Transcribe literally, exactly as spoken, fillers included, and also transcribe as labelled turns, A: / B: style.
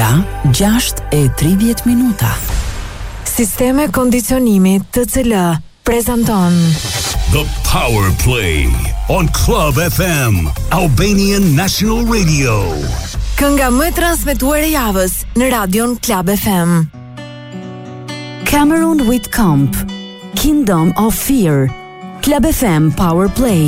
A: Ora gjashtë e tridhjetë minuta.
B: Sisteme kondicionimi T C L prezanton
C: The Power Play on Club F M, Albanian National Radio.
B: Kënga më e transmetuar e javës në radion Club F M.
A: Cameron Whitcomb, Kingdom of Fear. Club F M Power Play.